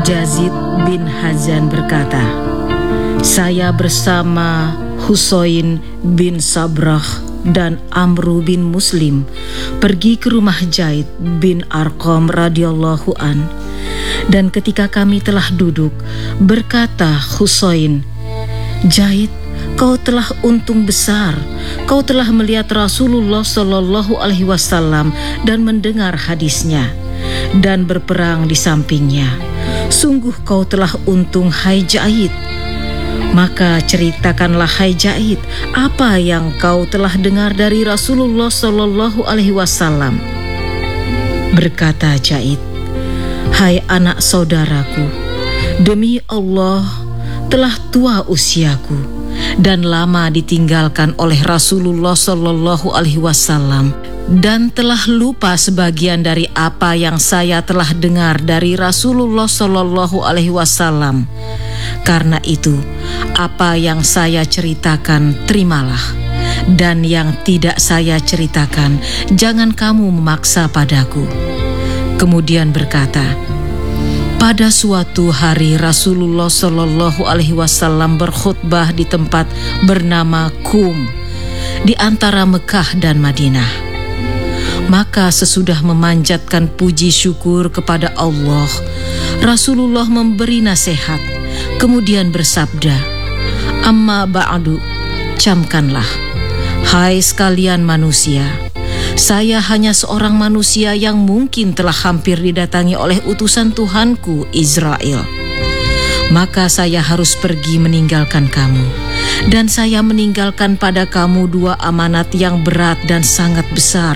Yazid bin Hazan berkata, saya bersama Husain bin Sabrah dan Amru bin Muslim pergi ke rumah Zaid bin Arqam radhiyallahu an. Dan ketika kami telah duduk, berkata Husain, Zaid, kau telah untung besar. Kau telah melihat Rasulullah Shallallahu Alaihi Wasallam dan mendengar hadisnya dan berperang di sampingnya. Sungguh kau telah untung, hai Zaid. Maka ceritakanlah, hai Zaid, apa yang kau telah dengar dari Rasulullah Shallallahu Alaihi Wasallam. Berkata Zaid, hai anak saudaraku, demi Allah, telah tua usiaku dan lama ditinggalkan oleh Rasulullah Shallallahu Alaihi Wasallam, dan telah lupa sebagian dari apa yang saya telah dengar dari Rasulullah Shallallahu Alaihi Wasallam. Karena itu, apa yang saya ceritakan terimalah, dan yang tidak saya ceritakan jangan kamu memaksa padaku. Kemudian berkata, pada suatu hari Rasulullah Shallallahu Alaihi Wasallam berkhutbah di tempat bernama Qum di antara Mekah dan Madinah. Maka sesudah memanjatkan puji syukur kepada Allah, Rasulullah memberi nasihat, kemudian bersabda, amma ba'du, camkanlah, hai sekalian manusia, saya hanya seorang manusia yang mungkin telah hampir didatangi oleh utusan Tuhanku Israel. Maka saya harus pergi meninggalkan kamu, dan saya meninggalkan pada kamu dua amanat yang berat dan sangat besar.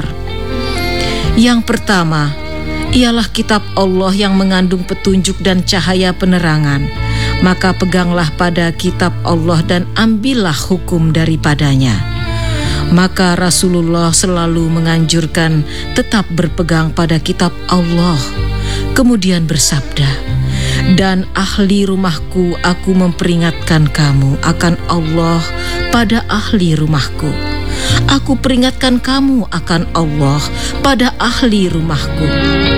Yang pertama, ialah kitab Allah yang mengandung petunjuk dan cahaya penerangan. Maka peganglah pada kitab Allah dan ambillah hukum daripadanya. Maka Rasulullah selalu menganjurkan tetap berpegang pada kitab Allah. Kemudian bersabda, dan ahli rumahku aku memperingatkan kamu akan Allah pada ahli rumahku. Aku peringatkan kamu akan Allah pada ahli rumahku.